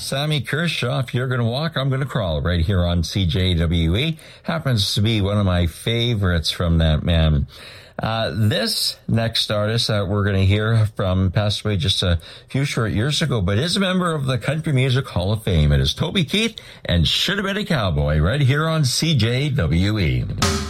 Sammy Kershaw, If You're Gonna Walk, I'm Gonna Crawl, right here on CJWE. Happens to be one of my favorites from that man. This next artist that we're going to hear from passed away just a few short years ago, but is a member of the Country Music Hall of Fame. It is Toby Keith and Should Have Been a Cowboy, right here on CJWE.